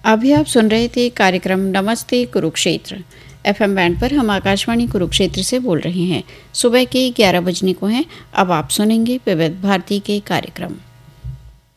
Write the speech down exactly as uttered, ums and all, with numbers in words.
अभी आप सुन रहे थे कार्यक्रम नमस्ते कुरुक्षेत्र। एफएम बैंड पर हम आकाशवाणी कुरुक्षेत्र से बोल रहे हैं। सुबह के ग्यारह बजने को हैं। अब आप सुनेंगे विविध भारती के कार्यक्रम।